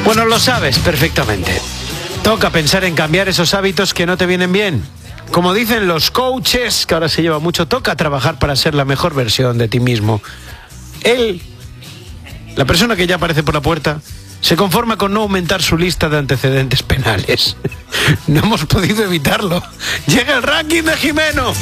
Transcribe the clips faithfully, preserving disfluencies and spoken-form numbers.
Bueno, lo sabes perfectamente. Toca pensar en cambiar esos hábitos que no te vienen bien. Como dicen los coaches, que ahora se lleva mucho, toca trabajar para ser la mejor versión de ti mismo. Él, la persona que ya aparece por la puerta, se conforma con no aumentar su lista de antecedentes penales. No hemos podido evitarlo. Llega el ranking de Jimeno.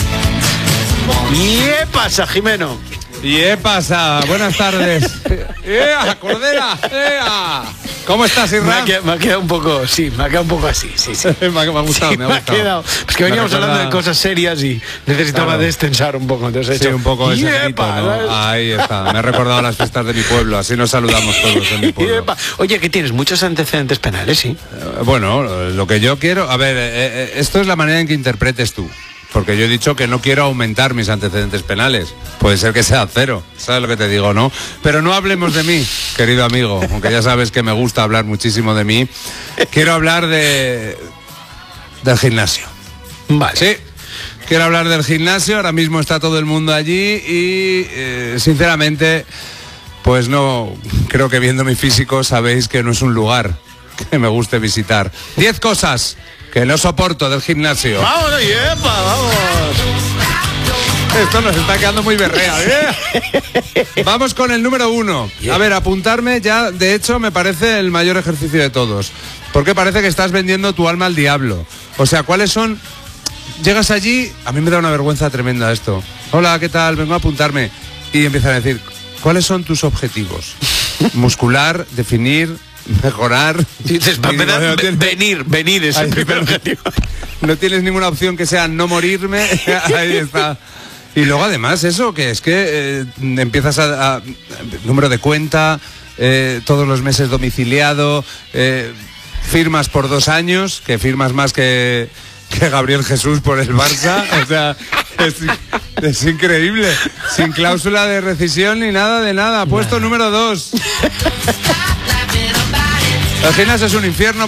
¿Y qué pasa, Jimeno? ¿Y qué pasa? Buenas tardes. ¡Ea, Cordera! ¡Ea! ¿Cómo estás, Irra? Me ha, quedado, me ha quedado un poco, sí, me ha quedado un poco así, sí, sí. me, ha, me ha gustado, sí, me ha me gustado. Ha quedado. Pues que veníamos recuerda... hablando de cosas serias y necesitaba claro. destensar un poco. Entonces he sí, hecho, un poco ese grito, ¿no? Ahí está. Me ha recordado las fiestas de mi pueblo. Así nos saludamos todos en mi pueblo. Oye, que tienes muchos antecedentes penales, sí. Eh, bueno, lo que yo quiero... A ver, eh, esto es la manera en que interpretes tú. Porque yo he dicho que no quiero aumentar mis antecedentes penales. Puede ser que sea cero, ¿sabes lo que te digo, no? Pero no hablemos de mí, querido amigo, aunque ya sabes que me gusta hablar muchísimo de mí. Quiero hablar de... del gimnasio. Vale. Sí, quiero hablar del gimnasio. Ahora mismo está todo el mundo allí y, eh, sinceramente, pues no... Creo que viendo mi físico sabéis que no es un lugar que me guste visitar. Diez cosas que no soporto del gimnasio. ¡Vamos, yepa, vamos! Esto nos está quedando muy berrea, ¿eh? Vamos con el número uno. A ver, apuntarme ya, de hecho, me parece el mayor ejercicio de todos. Porque parece que estás vendiendo tu alma al diablo. O sea, ¿cuáles son...? Llegas allí, a mí me da una vergüenza tremenda esto. Hola, ¿qué tal? Vengo a apuntarme. Y empiezan a decir, ¿cuáles son tus objetivos? Muscular, definir... mejorar. Dices, para empezar, no tienes... venir, venir es el primer objetivo. No tienes ninguna opción que sea no morirme. Ahí está. Y luego además eso, que es que eh, empiezas a, a... número de cuenta, eh, todos los meses domiciliado, eh, firmas por dos años, que firmas más que, que Gabriel Jesús por el Barça. O sea, es, es increíble. Sin cláusula de rescisión ni nada de nada. Puesto número dos. El gimnasio es un infierno.